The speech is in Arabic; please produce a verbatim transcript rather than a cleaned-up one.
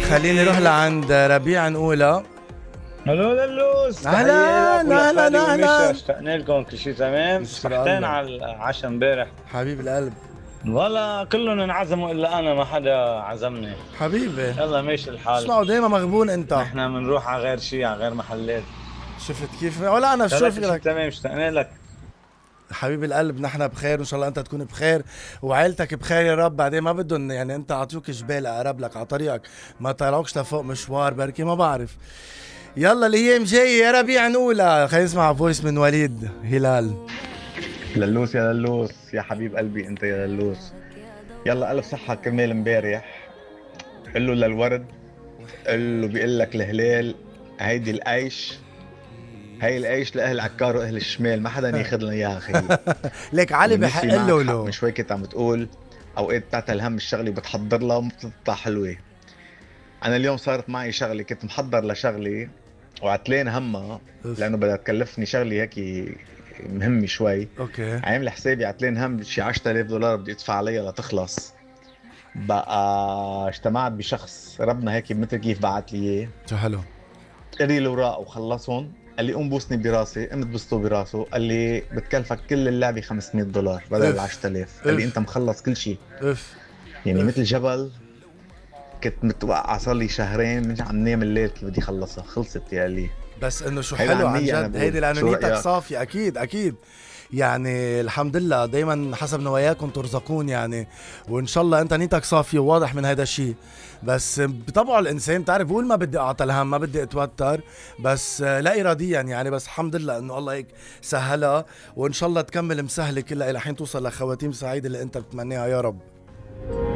خليني اروح لعند ربيع نقولها. الو للوس، أهلاً، أهلاً، أهلاً. اشتقنا لكم، كل شيء تمام. يشكر صحتين الله. على العشاء امبارح. حبيب القلب. والله كلهم انعزموا الا انا، ما حدا عزمني. حبيبي يلا ماشي الحال. اسمعوا دايما مغبون انت. نحن بنروح على غير شيء، على غير محلات. شفت كيف؟ ولا انا يلا شو كل شيء فكرك؟ تمام، اشتقنا لك. حبيب القلب، نحن بخير وان شاء الله انت تكون بخير وعائلتك بخير يا رب. بعدين ما بدهم يعني انت اعطوك جبال اقرب لك على طريقك، ما طلعوكش لفوق مشوار بركي، ما بعرف. يلا الايام جايه يا ربيع نقولها. خلينا نسمع فويس من وليد هلال. للوس يا للوس يا حبيب قلبي، انت يا للوس. يلا الف صحة كرمال امبارح. قل له للورد، قل له بيقول لك الهلال هيدي القيش، هي القيش لاهل عكار واهل الشمال، ما حدا ياخذ لنا اياها خيي. ليك علي بحق والنسوي له معك حق، له. من شوي كنت عم بتقول اوقات بتعتل هم الشغله وبتحضر لها وبتطلع حلوه. انا اليوم صارت معي شغله، كنت محضر لشغلي وعتلين همها أوف. لانه بدها تكلفني شغله هيك مهمه شوي. اوكي عامل حسابي عتلين هم شي عشرة آلاف دولار بدي ادفع عليها لتخلص. بقى اجتمعت بشخص ربنا هيك مثل كيف بعت لي اياه، شو حلو. قري الاوراق وخلصهم. قال لي قوم بوسني براسي، قمت بوسته براسه. قال لي بتكلفك كل اللعبه خمسمية دولار بدل أوف. ال عشرة آلاف. قال لي أوف. انت مخلص كل شيء، اف يعني أوف. مثل جبل. كنت متوقع صار لي شهرين من عم نام الليل كيف بدي خلصها، خلصت يا قال لي. بس انه شو هيدا حلو عن عن نية أنا جد، بقول. هيدي لانه شو نيتك رأيك؟ صافيه. اكيد اكيد يعني الحمد لله دايما حسب نواياكم ترزقون يعني، وان شاء الله انت نيتك صافيه وواضح من هذا الشيء. بس بطبعه الانسان بتعرف بقول ما بدي اعطى الهم، ما بدي اتوتر، بس لا اراديا يعني. بس الحمد لله انه الله هيك سهلها، وان شاء الله تكمل مسهله كلها الى حين توصل لخواتيم سعيده اللي انت بتمنيها يا رب.